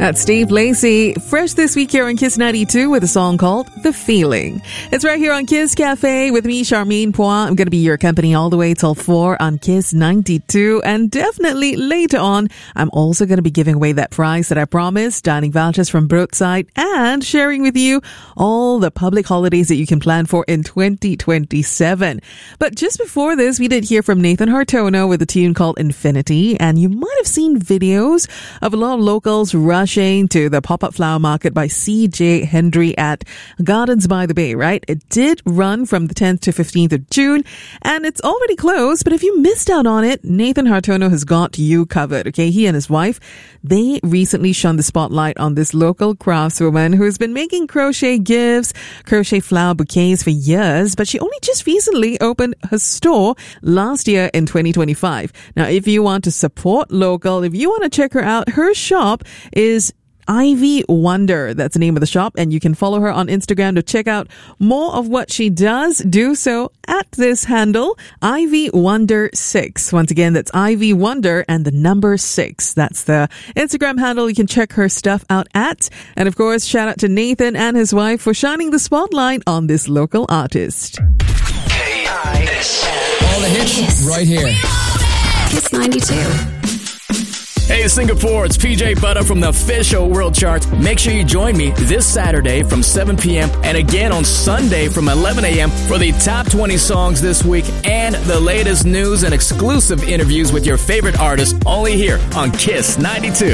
That's Steve Lacy, fresh this week here on Kiss 92 with a song called The Feeling. It's right here on Kiss Cafe with me, Charmaine Poix. I'm going to be your company all the way till 4 on Kiss 92. And definitely later on, I'm also going to be giving away that prize that I promised, dining vouchers from Brookside, and sharing with you all the public holidays that you can plan for in 2027. But just before this, we did hear from Nathan Hartono with a tune called Infinity. And you might have seen videos of a lot of locals rushing to the pop-up flower market by C.J. Hendry at Gardens by the Bay, right? It did run from the 10th to 15th of June, and it's already closed, but if you missed out on it, Nathan Hartono has got you covered, okay? He and his wife, they recently shone the spotlight on this local craftswoman who has been making crochet gifts, crochet flower bouquets for years, but she only just recently opened her store last year in 2025. Now, if you want to support local, if you want to check her out, her shop is Ivy Wonder. That's the name of the shop, and you can follow her on Instagram to check out more of what she does. Do so at this handle, Ivy Wonder 6. Once again, that's Ivy Wonder and the number 6. That's the Instagram handle you can check her stuff out at. And of course, shout out to Nathan and his wife for shining the spotlight on this local artist. K-I-S-S. All the hits Kiss. Right here. Kiss 92. Hey Singapore, it's PJ Butter from the official World Charts. Make sure you join me this Saturday from 7 p.m. and again on Sunday from 11 a.m. for the top 20 songs this week and the latest news and exclusive interviews with your favorite artists only here on Kiss 92.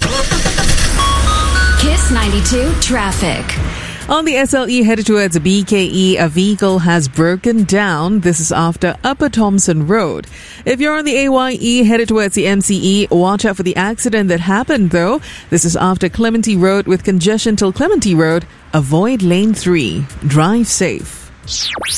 Kiss 92 traffic. On the SLE headed towards BKE, a vehicle has broken down. This is after Upper Thompson Road. If you're on the AYE headed towards the MCE, watch out for the accident that happened though. This is after Clementi Road with congestion till Clementi Road. Avoid lane 3. Drive safe.